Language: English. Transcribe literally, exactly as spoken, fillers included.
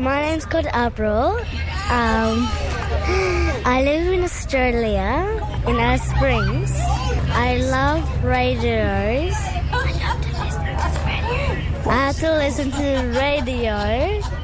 My name's called April. Um, I live in Australia, in Alice Springs. I love radios. I have to listen to the radio. I have to listen to the radio